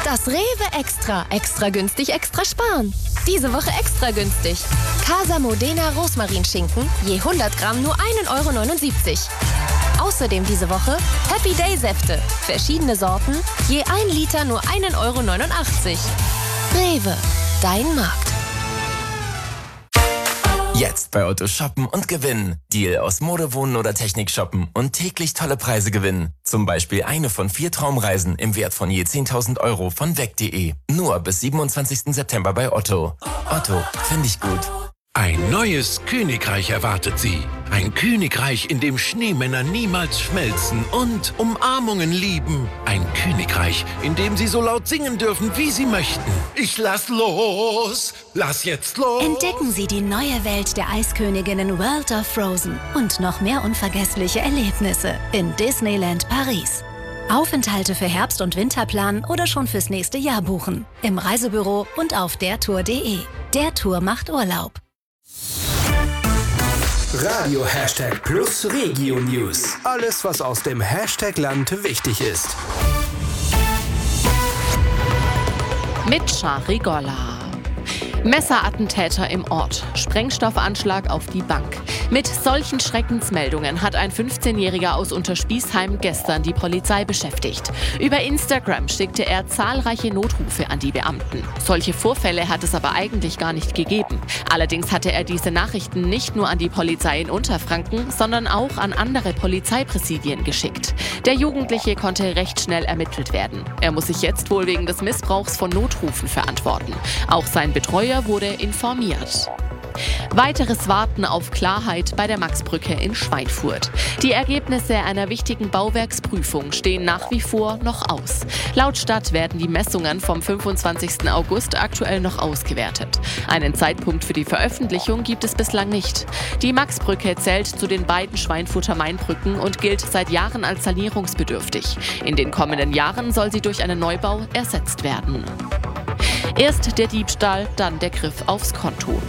Das Rewe Extra. Extra günstig, extra sparen. Diese Woche extra günstig. Casa Modena Rosmarinschinken, je 100 Gramm nur 1,79 €. Außerdem diese Woche Happy Day Säfte. Verschiedene Sorten, je 1 Liter nur 1,89 €. Rewe, dein Markt. Jetzt bei Otto shoppen und gewinnen. Deal aus Mode, Wohnen oder Technik shoppen und täglich tolle Preise gewinnen. Zum Beispiel eine von 4 Traumreisen im Wert von je 10.000 € von weg.de. Nur bis 27. September bei Otto. Otto, finde ich gut. Ein neues Königreich erwartet Sie. Ein Königreich, in dem Schneemänner niemals schmelzen und Umarmungen lieben. Ein Königreich, in dem Sie so laut singen dürfen, wie Sie möchten. Ich lass los! Lass jetzt los! Entdecken Sie die neue Welt der Eisköniginnen World of Frozen und noch mehr unvergessliche Erlebnisse in Disneyland Paris. Aufenthalte für Herbst- und Winter planen oder schon fürs nächste Jahr buchen. Im Reisebüro und auf dertour.de. Der Tour macht Urlaub. Radio #+ Regio News. Alles, was aus dem Hashtag-Land wichtig ist. Mit Shari Golla. Messerattentäter im Ort. Sprengstoffanschlag auf die Bank. Mit solchen Schreckensmeldungen hat ein 15-Jähriger aus Unterspießheim gestern die Polizei beschäftigt. Über Instagram schickte er zahlreiche Notrufe an die Beamten. Solche Vorfälle hat es aber eigentlich gar nicht gegeben. Allerdings hatte er diese Nachrichten nicht nur an die Polizei in Unterfranken, sondern auch an andere Polizeipräsidien geschickt. Der Jugendliche konnte recht schnell ermittelt werden. Er muss sich jetzt wohl wegen des Missbrauchs von Notrufen verantworten. Auch sein Betreuer wurde informiert. Weiteres Warten auf Klarheit bei der Maxbrücke in Schweinfurt. Die Ergebnisse einer wichtigen Bauwerksprüfung stehen nach wie vor noch aus. Laut Stadt werden die Messungen vom 25. August aktuell noch ausgewertet. Einen Zeitpunkt für die Veröffentlichung gibt es bislang nicht. Die Maxbrücke zählt zu den beiden Schweinfurter Mainbrücken und gilt seit Jahren als sanierungsbedürftig. In den kommenden Jahren soll sie durch einen Neubau ersetzt werden. Erst der Diebstahl, dann der Griff aufs Konto.